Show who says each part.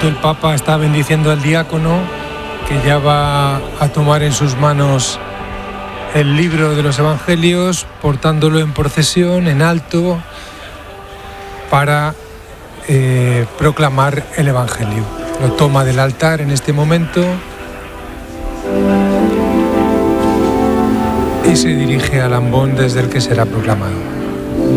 Speaker 1: momento el Papa está bendiciendo al diácono, que ya va a tomar en sus manos el libro de los Evangelios, portándolo en procesión, en alto, para proclamar el Evangelio. Lo toma del altar en este momento y se dirige al ambón desde el que será proclamado.